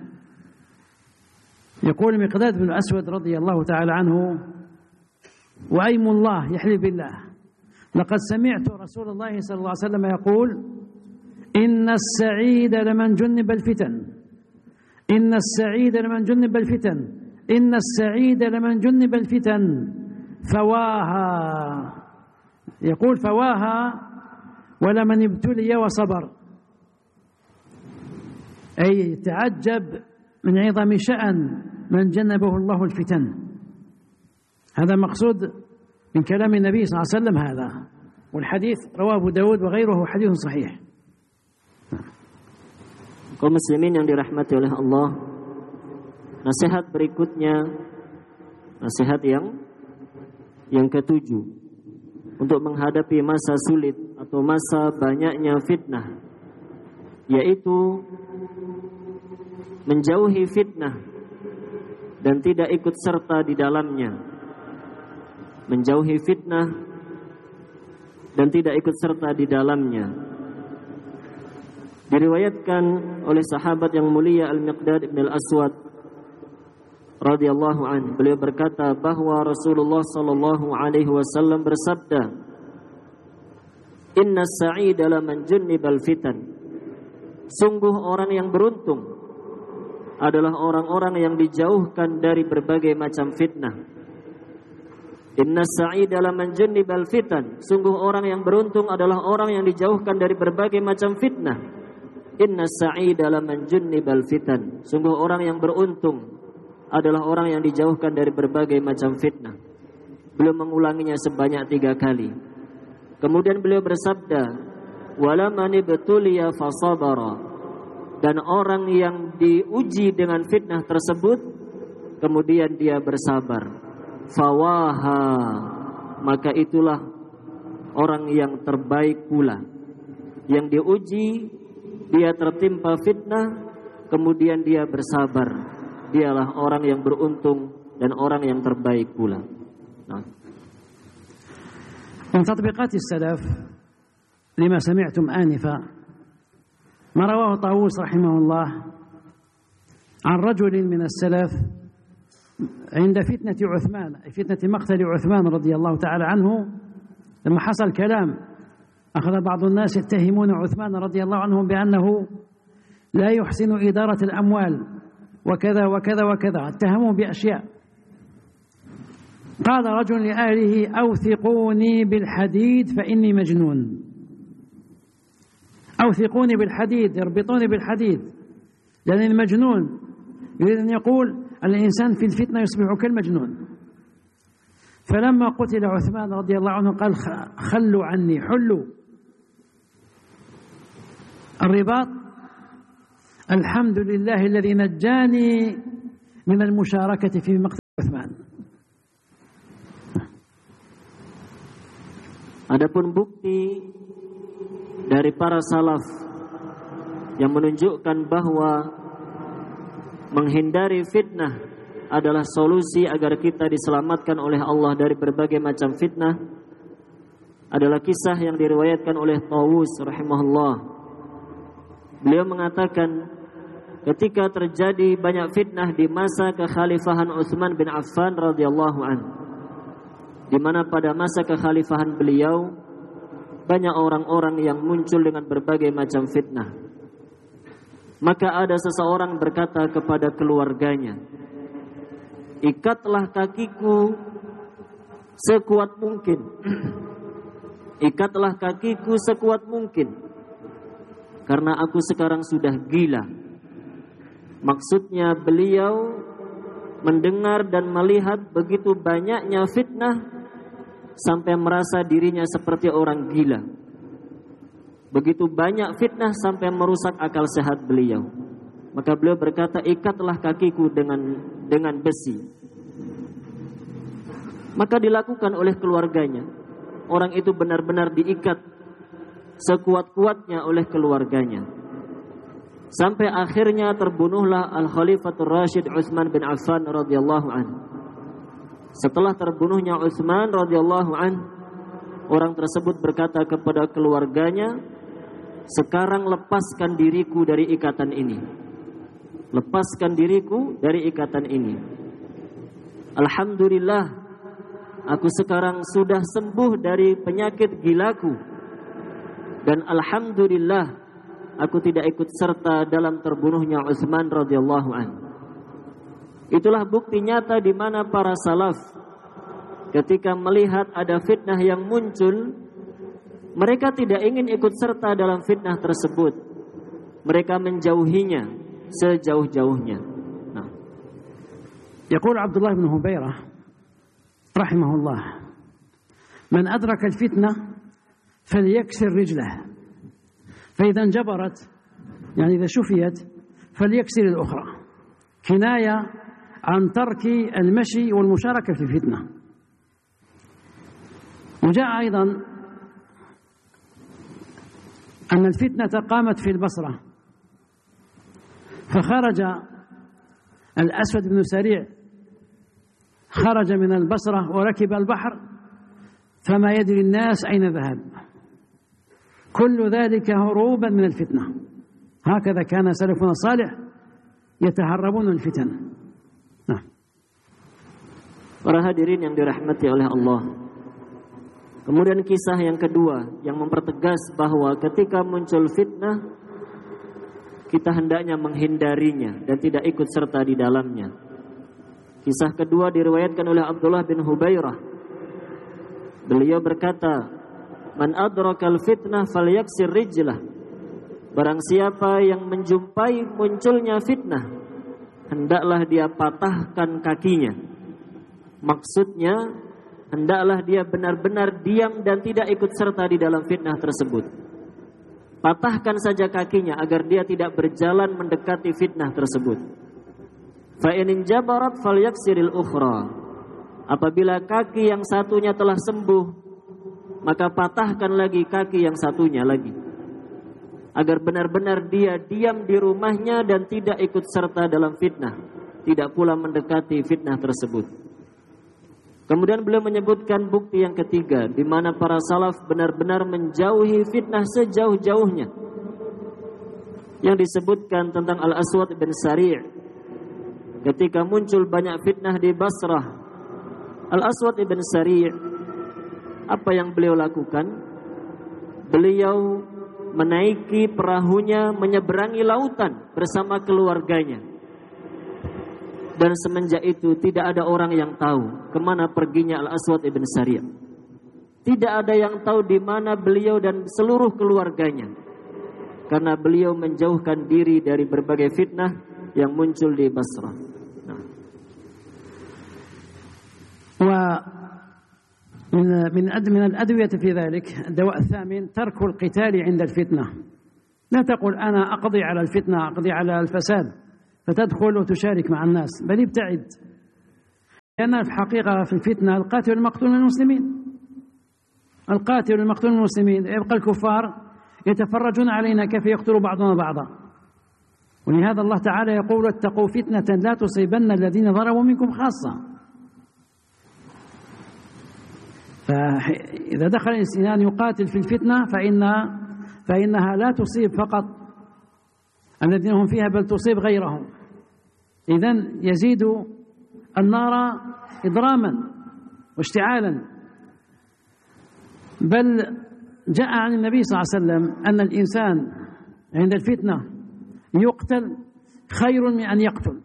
يقول مقداد بن الأسود رضي الله تعالى عنه: وأيم الله يحلف بالله لقد سمعت رسول الله صلى الله عليه وسلم يقول: إن السعيد لمن جنب الفتن، إن السعيد لمن جنب الفتن، إن السعيد لمن جنب الفتن فواها. يقول فواها ولمن ابتلي وصبر، أي تعجب من عظم شأن من جنبه الله الفتن. هذا مقصود من كلام النبي صلى الله عليه وسلم هذا، والحديث رواه أبو داود وغيره حديث صحيح. Kaum muslimin yang dirahmati oleh Allah, nasihat berikutnya, nasihat yang ketujuh, untuk menghadapi masa sulit atau masa banyaknya fitnah, yaitu menjauhi fitnah dan tidak ikut serta di dalamnya. Menjauhi fitnah dan tidak ikut serta di dalamnya. Diriwayatkan oleh sahabat yang mulia Al-Miqdad bin Al-Aswad radhiyallahu anhu, beliau berkata bahwa Rasulullah sallallahu alaihi wasallam bersabda, "Inna as-sa'ida laman junnibal fitan." Sungguh orang yang beruntung adalah orang-orang yang dijauhkan dari berbagai macam fitnah. Inna as-sa'ida laman junnibal fitan. Sungguh orang yang beruntung adalah orang yang dijauhkan dari berbagai macam fitnah. Inna as-sa'ida laman junnibal fitan. Sungguh orang yang beruntung adalah orang yang dijauhkan dari berbagai macam fitnah. Beliau mengulanginya sebanyak 3 kali. Kemudian beliau bersabda, "Wala man ibtuliya fasabara." Dan orang yang diuji dengan fitnah tersebut kemudian dia bersabar, fawaha, maka itulah orang yang terbaik pula. Yang diuji, dia tertimpa fitnah, kemudian dia bersabar, dialah orang yang beruntung dan orang yang terbaik pula. من تطبيقات السلف لما سمعتم آنفا ما رواه طاووس رحمه الله عن رجل من السلف عند فتنة عثمان، فتنة مقتل عثمان رضي الله تعالى عنه، لما حصل كلام أخذ بعض الناس يتهمون عثمان رضي الله عنه بأنه لا يحسن إدارة الأموال وكذا وكذا وكذا، اتهموه بأشياء. قال رجل لأهله: أوثقوني بالحديد فإني مجنون. أوثقوني بالحديد، اربطوني بالحديد، لأن المجنون يريد أن يقول الإنسان في الفتنة يصبح كالمجنون. فلما قتل عثمان رضي الله عنه قال: خلوا عني، حلوا الرباط، الحمد لله الذي نجاني من المشاركة في مقتل عثمان. Adapun bukti dari para salaf yang menunjukkan bahwa menghindari fitnah adalah solusi agar kita diselamatkan oleh Allah dari berbagai macam fitnah adalah kisah yang diriwayatkan oleh Tawus rahimahullah. Beliau mengatakan ketika terjadi banyak fitnah di masa kekhalifahan Utsman bin Affan radhiyallahu anhu, di mana pada masa kekhalifahan beliau banyak orang-orang yang muncul dengan berbagai macam fitnah. Maka ada seseorang berkata kepada keluarganya, ikatlah kakiku sekuat mungkin. Ikatlah kakiku sekuat mungkin, karena aku sekarang sudah gila. Maksudnya beliau mendengar dan melihat begitu banyaknya fitnah sampai merasa dirinya seperti orang gila. Begitu banyak fitnah sampai merusak akal sehat beliau. Maka beliau berkata, ikatlah kakiku dengan besi. Maka dilakukan oleh keluarganya. Orang itu benar-benar diikat sekuat-kuatnya oleh keluarganya. Sampai akhirnya terbunuhlah Al-Khalifatul Rashid Utsman bin Affan radhiyallahu anhu. Setelah terbunuhnya Utsman radhiyallahu anhu, orang tersebut berkata kepada keluarganya, sekarang lepaskan diriku dari ikatan ini. Lepaskan diriku dari ikatan ini. Alhamdulillah, aku sekarang sudah sembuh dari penyakit gilaku. Dan alhamdulillah, aku tidak ikut serta dalam terbunuhnya Utsman radhiyallahu anhu. Itulah bukti nyata di mana para salaf ketika melihat ada fitnah yang muncul, mereka tidak ingin ikut serta dalam fitnah tersebut. Mereka menjauhinya sejauh-jauhnya. Nah. يقول عبد الله بن هبيرة رحمه الله: من أدرك الفتنة فليكسر رجله، فإذا انجبرت يعني إذا شفيت فليكسر الأخرى، كناية عن ترك المشي والمشاركة في الفتنة. وجاء أيضا أن الفتنة قامت في البصرة، فخرج الأسود بن سريع، خرج من البصرة وركب البحر فما يدري الناس أين ذهب، كل ذلك هروبا من الفتنة. هكذا كان سلفنا الصالح يتهربون من الفتن. Para hadirin yang dirahmati oleh Allah. Kemudian kisah yang kedua yang mempertegas bahwa ketika muncul fitnah kita hendaknya menghindarinya dan tidak ikut serta di dalamnya. Kisah kedua diriwayatkan oleh Abdullah bin Hubairah. Beliau berkata, "Man adrakal fitnah falyaksir rijlah." Barang siapa yang menjumpai munculnya fitnah, hendaklah dia patahkan kakinya. Maksudnya, hendaklah dia benar-benar diam dan tidak ikut serta di dalam fitnah tersebut. Patahkan saja kakinya agar dia tidak berjalan mendekati fitnah tersebut. Fa in jabarat falyaksiril ukhra. Apabila kaki yang satunya telah sembuh, maka patahkan lagi kaki yang satunya lagi. Agar benar-benar dia diam di rumahnya dan tidak ikut serta dalam fitnah, tidak pula mendekati fitnah tersebut. Kemudian beliau menyebutkan bukti yang ketiga, di mana para salaf benar-benar menjauhi fitnah sejauh-jauhnya. Yang disebutkan tentang Al-Aswad bin Sari'. Ketika muncul banyak fitnah di Basrah, Al-Aswad bin Sari' apa yang beliau lakukan? Beliau menaiki perahunya menyeberangi lautan bersama keluarganya. Dan semenjak itu tidak ada orang yang tahu kemana perginya Al-Aswad ibn Sari'. Tidak ada yang tahu di mana beliau dan seluruh keluarganya. Karena beliau menjauhkan diri dari berbagai fitnah yang muncul di Basrah. ومن الأدوية في ذلك الدواء الثامن ترك القتال عند الفتنة. لا تقل أنا أقضي على الفتنة، أقضي على الفساد فتدخل وتشارك مع الناس، بل ابتعد لأن في الحقيقة في الفتنة القاتل والمقتول من المسلمين، القاتل والمقتول من المسلمين، يبقى الكفار يتفرجون علينا كيف يقتل بعضنا بعضا. ولهذا الله تعالى يقول: اتقوا فتنة لا تصيبن الذين ظلموا منكم خاصة. فإذا دخل الإنسان يقاتل في الفتنة فإنها لا تصيب فقط الذين هم فيها بل تصيب غيرهم. إذن يزيد النار إضراما واشتعالا. بل جاء عن النبي صلى الله عليه وسلم أن الإنسان عند الفتنة يقتل خير من أن يقتل،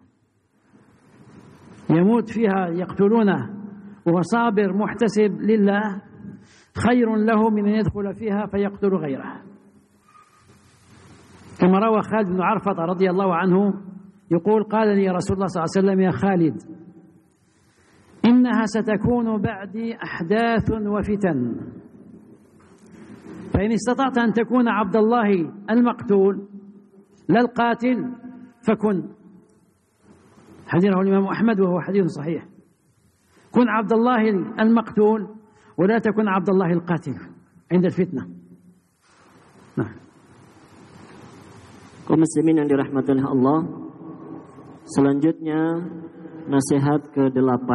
يموت فيها يقتلونه وهو صابر محتسب لله خير له من أن يدخل فيها فيقتل غيره. كما روى خالد بن عرفة رضي الله عنه يقول: قال لي رسول الله صلى الله عليه وسلم: يا خالد، إنها ستكون بعدي أحداث وفتن، فإن استطعت أن تكون عبد الله المقتول لا القاتل فكن. حديثه الإمام أحمد وهو حديث صحيح. كن عبد الله المقتول ولا تكن عبد الله القاتل عند الفتنة. Nah. Kaum muslimin yang dirahmati oleh Allah, selanjutnya nasihat ke-8.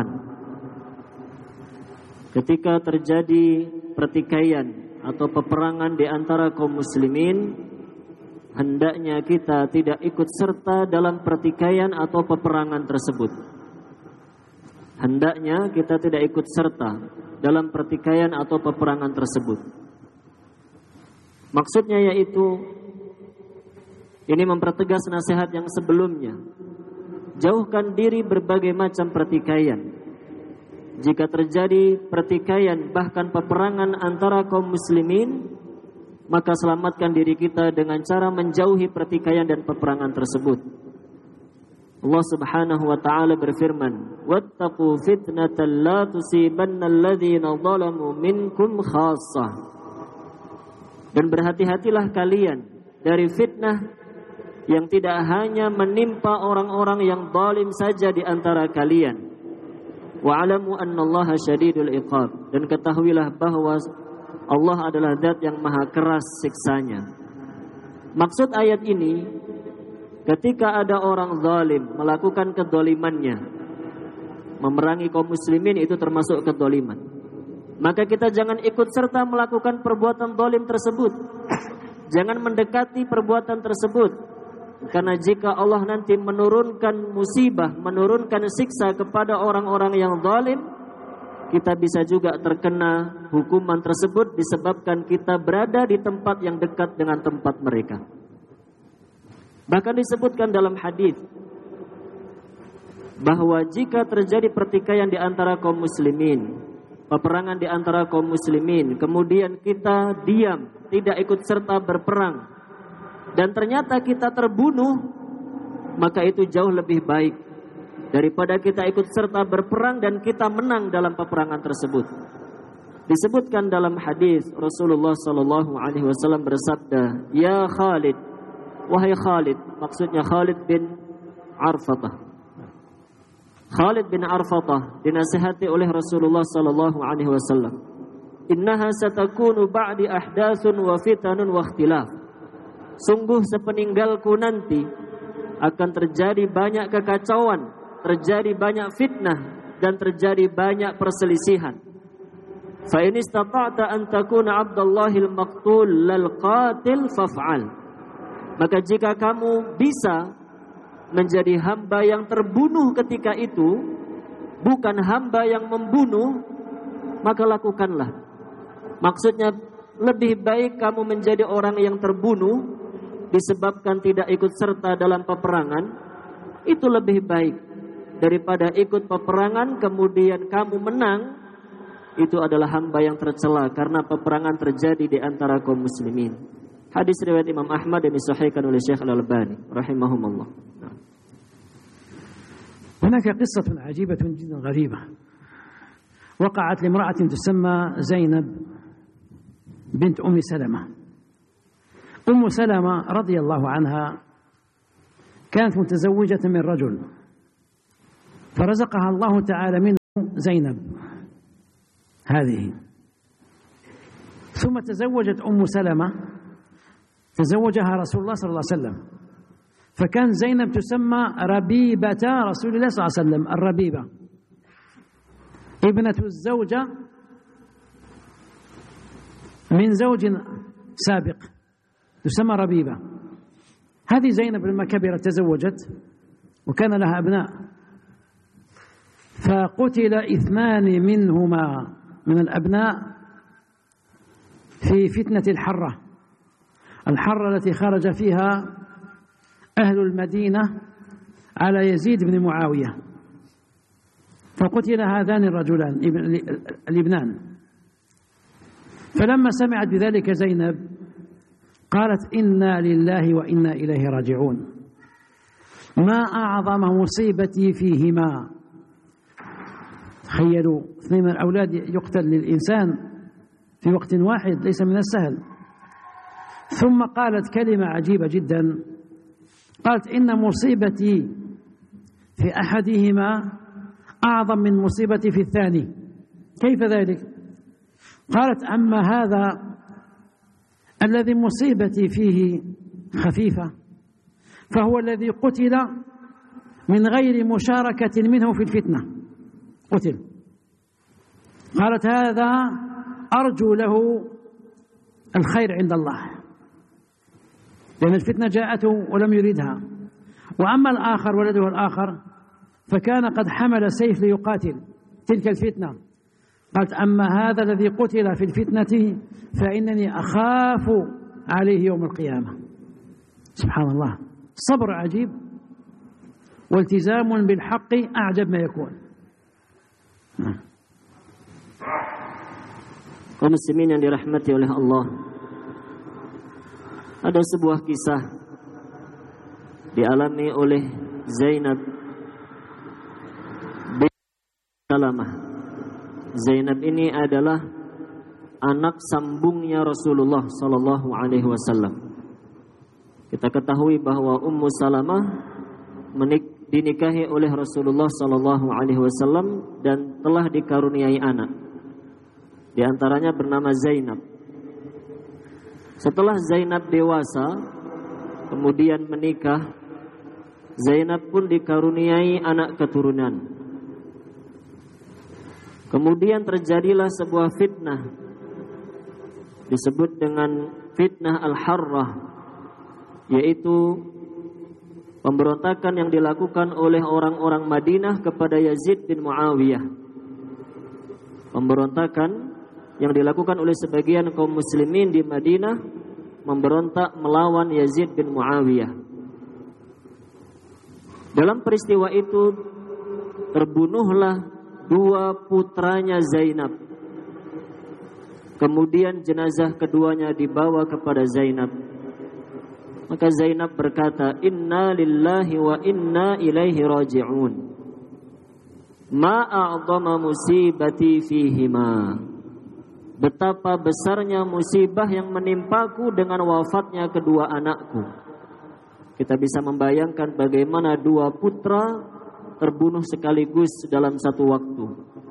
Ketika terjadi pertikaian atau peperangan di antara kaum muslimin, hendaknya kita tidak ikut serta dalam pertikaian atau peperangan tersebut. Hendaknya kita tidak ikut serta dalam pertikaian atau peperangan tersebut. Maksudnya yaitu, ini mempertegas nasihat yang sebelumnya. Jauhkan diri berbagai macam pertikaian. Jika terjadi pertikaian bahkan peperangan antara kaum muslimin, maka selamatkan diri kita dengan cara menjauhi pertikaian dan peperangan tersebut. Allah Subhanahu wa taala berfirman: "Wattaqu fitnatan la tusibanna alladhina zalamu minkum khassah." Dan berhati-hatilah kalian dari fitnah yang tidak hanya menimpa orang-orang yang zalim saja di antara kalian. Wa'lamu annallaha syadidul iqab. Dan ketahuilah bahwa Allah adalah zat yang maha keras siksanya. Maksud ayat ini, ketika ada orang zalim melakukan kedzalimannya, memerangi kaum muslimin, itu termasuk kedzaliman. Maka kita jangan ikut serta melakukan perbuatan zalim tersebut. Jangan mendekati perbuatan tersebut. Karena jika Allah nanti menurunkan musibah, menurunkan siksa kepada orang-orang yang zalim, kita bisa juga terkena hukuman tersebut disebabkan kita berada di tempat yang dekat dengan tempat mereka. Bahkan disebutkan dalam hadis bahwa jika terjadi pertikaian di antara kaum muslimin, peperangan di antara kaum muslimin, kemudian kita diam, tidak ikut serta berperang, dan ternyata kita terbunuh, maka itu jauh lebih baik daripada kita ikut serta berperang dan kita menang dalam peperangan tersebut. Disebutkan dalam hadis Rasulullah sallallahu alaihi wasallam bersabda, "Ya Khalid, wahai Khalid," maksudnya Khalid bin Arfatah. Khalid bin Arfatah dinasihati oleh Rasulullah sallallahu alaihi wasallam, "Innaha satakunu ba'di ahdatsun wa fitanun wa ikhtilaf." Sungguh sepeninggalku nanti akan terjadi banyak kekacauan, terjadi banyak fitnah, dan terjadi banyak perselisihan. Fa in istata'ta an takuna 'abdallahil maqtul lal qatil faf'al. Maka jika kamu bisa menjadi hamba yang terbunuh ketika itu, bukan hamba yang membunuh, maka lakukanlah. Maksudnya lebih baik kamu menjadi orang yang terbunuh disebabkan tidak ikut serta dalam peperangan, itu lebih baik daripada ikut peperangan kemudian kamu menang. Itu adalah hamba yang tercela karena peperangan terjadi di antara kaum muslimin. Hadis riwayat Imam Ahmad yang disahihkan oleh Syekh Al-Albani rahimahumullah. هناك قصة عجيبة جدا غريبة وقعت لامرأة تسمى زينب بنت أم سلمة. أم سلمة رضي الله عنها كانت متزوجة من رجل فرزقها الله تعالى منه زينب هذه. ثم تزوجت أم سلمة، تزوجها رسول الله صلى الله عليه وسلم، فكان زينب تسمى ربيبة رسول الله صلى الله عليه وسلم، الربيبة ابنة الزوجة من زوج سابق تسمى ربيبة. هذه زينب لما كبرت تزوجت وكان لها أبناء، فقتل 2 منهما من الأبناء في فتنة الحرة التي خرج فيها أهل المدينة على يزيد بن معاوية، فقتل هذان الرجلان الابنان. فلما سمعت بذلك زينب قالت: إنا لله وإنا إليه راجعون، ما أعظم مصيبتي فيهما. تخيلوا 2 من الأولاد يقتل للإنسان في وقت واحد، ليس من السهل. ثم قالت كلمة عجيبة جدا، قالت: إن مصيبتي في أحدهما أعظم من مصيبتي في الثاني. كيف ذلك؟ قالت: أما هذا الذي مصيبتي فيه خفيفة فهو الذي قتل من غير مشاركة منه في الفتنة، قتل. قالت: هذا أرجو له الخير عند الله، لأن الفتنة جاءته ولم يريدها. وأما الآخر ولده الآخر فكان قد حمل سيف ليقاتل تلك الفتنة. قالت: أما هذا الذي قتل في الفتنة فإنني أخاف عليه يوم القيامة. سبحان الله، صبر عجيب والتزام بالحق أعجب ما يكون. Kaum muslimin yang dirahmati oleh Allah, ada sebuah kisah dialami oleh Zainab bin Salamah. Zainab ini adalah anak sambungnya Rasulullah sallallahu alaihi wasallam. Kita ketahui bahwa Ummu Salamah dinikahi oleh Rasulullah sallallahu alaihi wasallam dan telah dikaruniai anak. Di antaranya bernama Zainab. Setelah Zainab dewasa, kemudian menikah, Zainab pun dikaruniai anak keturunan. Kemudian terjadilah sebuah fitnah, disebut dengan fitnah Al-Harrah, yaitu pemberontakan yang dilakukan oleh orang-orang Madinah kepada Yazid bin Muawiyah. Pemberontakan yang dilakukan oleh sebagian kaum muslimin di Madinah memberontak melawan Yazid bin Muawiyah. Dalam peristiwa itu terbunuhlah 2 putranya Zainab. Kemudian jenazah keduanya dibawa kepada Zainab. Maka Zainab berkata, "Inna lillahi wa inna ilaihi raji'un. Ma a'dhama musibati fihima." Betapa besarnya musibah yang menimpaku dengan wafatnya kedua anakku. Kita bisa membayangkan bagaimana 2 putra terbunuh sekaligus dalam satu waktu.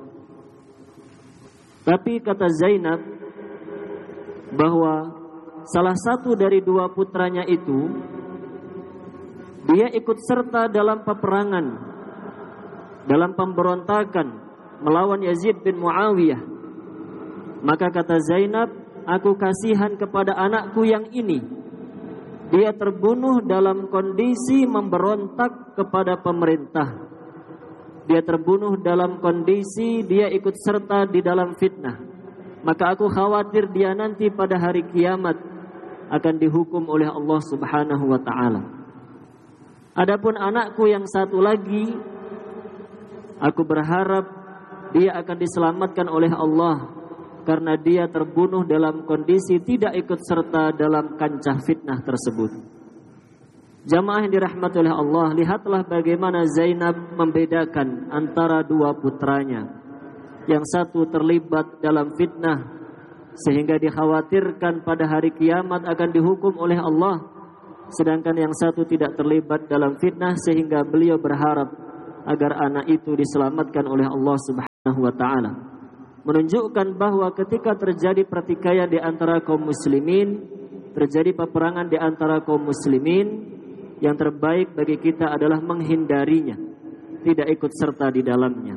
Tapi kata Zainab bahwa salah satu dari 2 putranya itu, dia ikut serta dalam peperangan, dalam pemberontakan melawan Yazid bin Muawiyah. Maka kata Zainab, aku kasihan kepada anakku yang ini. Dia terbunuh dalam kondisi memberontak kepada pemerintah. Dia terbunuh dalam kondisi dia ikut serta di dalam fitnah. Maka aku khawatir dia nanti pada hari kiamat akan dihukum oleh Allah Subhanahu wa ta'ala. Adapun anakku yang satu lagi, aku berharap dia akan diselamatkan oleh Allah, karena dia terbunuh dalam kondisi tidak ikut serta dalam kancah fitnah tersebut. Jamaah yang dirahmati oleh Allah, lihatlah bagaimana Zainab membedakan antara 2 putranya. Yang satu terlibat dalam fitnah sehingga dikhawatirkan pada hari kiamat akan dihukum oleh Allah, sedangkan yang satu tidak terlibat dalam fitnah sehingga beliau berharap agar anak itu diselamatkan oleh Allah Subhanahu wa ta'ala, menunjukkan bahwa ketika terjadi pertikaian di antara kaum muslimin, terjadi peperangan di antara kaum muslimin, yang terbaik bagi kita adalah menghindarinya, tidak ikut serta di dalamnya.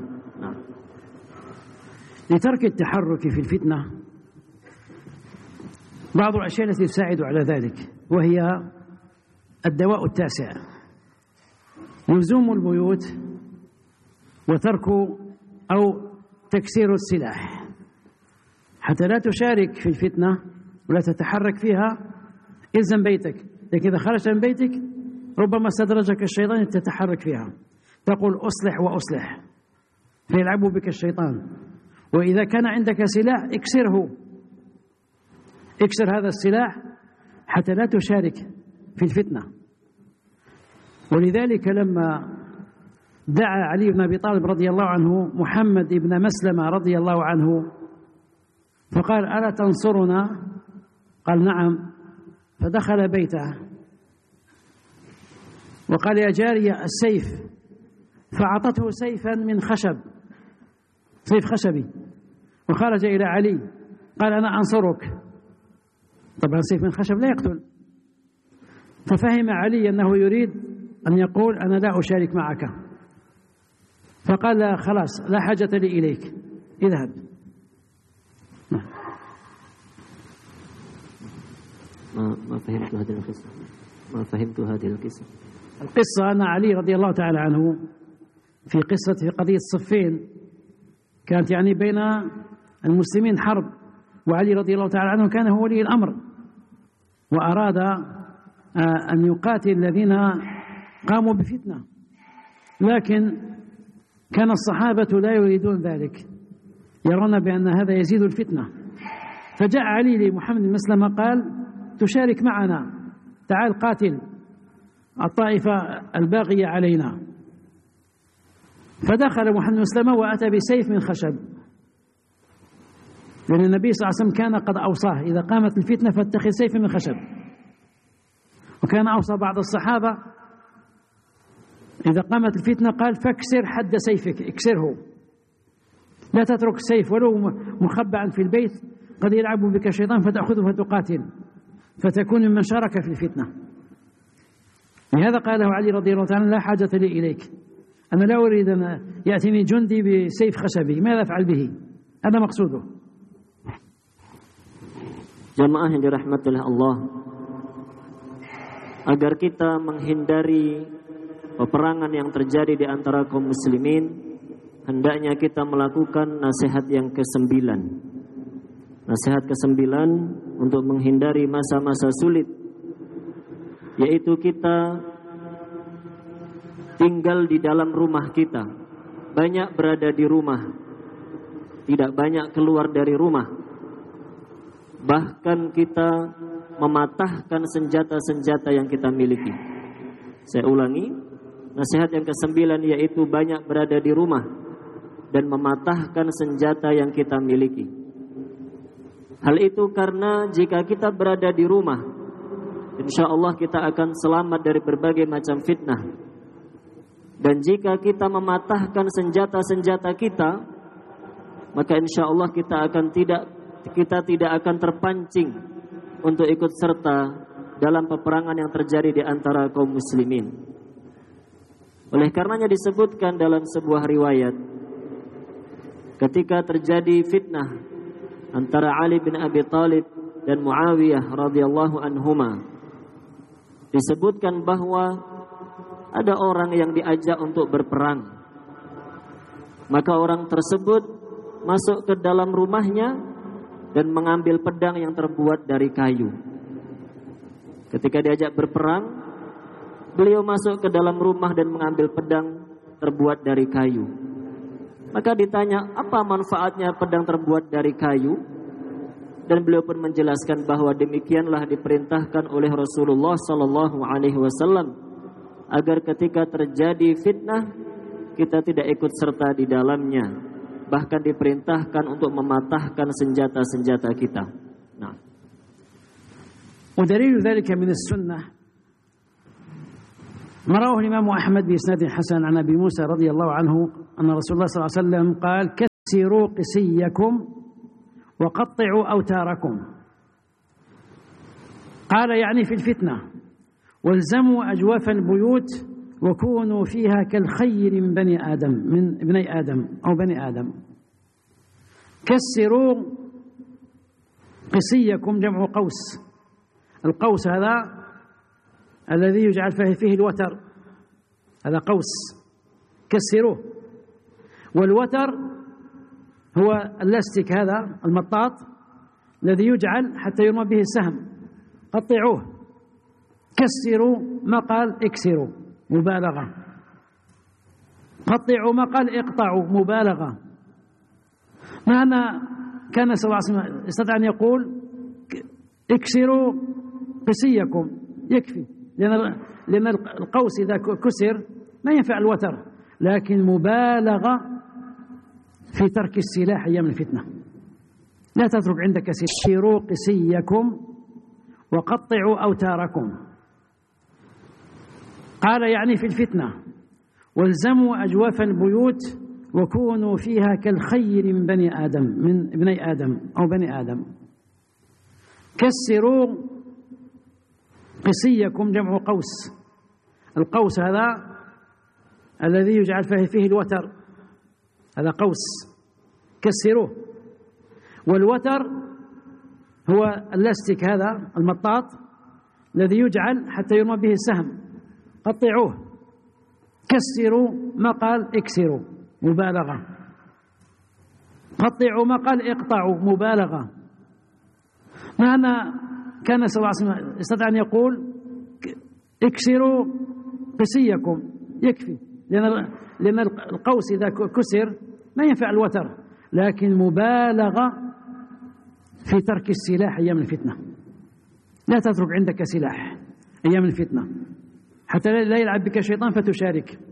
لترك التحرك في الفتنة بعض الأشياء التي تساعد على ذلك، وهي الدواء التاسع: لزوم البيوت وترك أو تكسير السلاح، حتى لا تشارك في الفتنة ولا تتحرك فيها. إلزم بيتك، لكن إذا خرجت من بيتك ربما استدرجك الشيطان تتحرك فيها، تقول أصلح وأصلح فيلعب بك الشيطان. وإذا كان عندك سلاح اكسره، اكسر هذا السلاح حتى لا تشارك في الفتنة. ولذلك لما دعا علي بن أبي طالب رضي الله عنه محمد بن مسلمة رضي الله عنه فقال: ألا تنصرنا؟ قال: نعم. فدخل بيته وقال: يا جارية السيف، فأعطته سيفا من خشب، سيف خشبي، وخرج إلى علي قال: أنا أنصرك. طبعا سيف من خشب لا يقتل، ففهم علي أنه يريد أن يقول: أنا لا أشارك معك، فقال: لا خلاص، لا حاجة لي إليك، اذهب. ما فهمت هذه القصة. ما فهمت هذه القصة. القصة أن علي رضي الله تعالى عنه في قضية صفين، كانت يعني بين المسلمين حرب، وعلي رضي الله تعالى عنه كان هو ولي الأمر، وأراد أن يقاتل الذين قاموا بفتنة، لكن كان الصحابة لا يريدون ذلك، يرون بأن هذا يزيد الفتنة. فجاء علي لمحمد بن مسلمة قال: تشارك معنا، تعال قاتل الطائفة الباغية علينا. فدخل محمد بن مسلمة وأتى بسيف من خشب، لأن النبي صلى الله عليه وسلم كان قد أوصاه: إذا قامت الفتنة فاتخذ سيف من خشب. وكان أوصى بعض الصحابة إذا قامت الفتنة قال: فاكسر حد سيفك، اكسره، لا تترك سيف ولو مخبأ في البيت، قد يلعب بك الشيطان فتأخذه فتقاتل فتكون ممن شارك في الفتنة. لهذا قاله علي رضي الله تعالى: لا حاجة لي إليك، أنا لا أريد أن يأتيني جندي بسيف خشبي، ماذا أفعل به؟ هذا مقصوده. Jamaah yang dirahmati oleh Allah, agar kita menghindari peperangan yang terjadi di antara kaum muslimin, hendaknya kita melakukan nasihat yang ke-9. Nasihat ke-9 untuk menghindari masa-masa sulit, yaitu kita tinggal di dalam rumah kita, banyak berada di rumah, tidak banyak keluar dari rumah. Bahkan kita mematahkan senjata-senjata yang kita miliki. Saya ulangi, nasihat yang ke-9 yaitu banyak berada di rumah dan mematahkan senjata yang kita miliki. Hal itu karena jika kita berada di rumah, insya Allah kita akan selamat dari berbagai macam fitnah. Dan jika kita mematahkan senjata-senjata kita, maka insya Allah kita tidak akan terpancing untuk ikut serta dalam peperangan yang terjadi di antara kaum muslimin. Oleh karenanya disebutkan dalam sebuah riwayat, ketika terjadi fitnah antara Ali bin Abi Thalib dan Muawiyah radhiyallahu anhuma, disebutkan bahwa ada orang yang diajak untuk berperang. Maka orang tersebut masuk ke dalam rumahnya dan mengambil pedang yang terbuat dari kayu. Ketika diajak berperang, beliau masuk ke dalam rumah dan mengambil pedang terbuat dari kayu. Maka ditanya, apa manfaatnya pedang terbuat dari kayu? Dan beliau pun menjelaskan bahwa demikianlah diperintahkan oleh Rasulullah sallallahu alaihi wasallam, agar ketika terjadi fitnah kita tidak ikut serta di dalamnya. Bahkan diperintahkan untuk mematahkan senjata-senjata kita. Nah. ودليل ذلك من السنة ما رواه الإمام أحمد بإسناد حسن عن أبي موسى رضي الله عنه أن رسول الله صلى الله عليه وسلم قال: كسروا قسيكم وقطعوا أوتاركم. قال يعني في الفتنة: والزموا أجواف البيوت وكونوا فيها كالخير من بني آدم أو بني آدم. كسروا قسيكم جمع قوس. القوس هذا الذي يجعل فيه الوتر، هذا قوس، كسروه. والوتر هو اللاستيك هذا المطاط الذي يجعل حتى يرمى به السهم. قطعوه. كسروا ما قال اكسروا، مبالغة. قطعوا ما قال اقطعوا، مبالغة. معنى كان صلى الله عليه وسلم يستطيع أن يقول اكسروا قسيكم، يكفي، لأن القوس إذا كسر ما ينفع الوتر، لكن مبالغة في ترك السلاح أيام الفتنة. لا تترك عندك سلاح. كسروا قسيكم وقطعوا أوتاركم. قال يعني في الفتنة: والزموا أجواف البيوت وكونوا فيها كالخير من بني آدم أو بني آدم. كسروا قسيكم جمع قوس. القوس هذا الذي يجعل فيه الوتر، هذا قوس، كسروه. والوتر هو اللاستيك هذا المطاط الذي يجعل حتى يرمى به السهم. قطعوه. كسروا ما قال اكسروا، مبالغة. قطعوا ما قال اقطعوا، مبالغة. معنى كان صلى الله عليه وسلم يستطيع أن يقول اكسروا قسيكم، يكفي، لأن القوس إذا كسر ما ينفع الوتر، لكن مبالغة في ترك السلاح أيام الفتنة. لا تترك عندك سلاح أيام الفتنة حتى لا يلعب بك الشيطان فتشارك.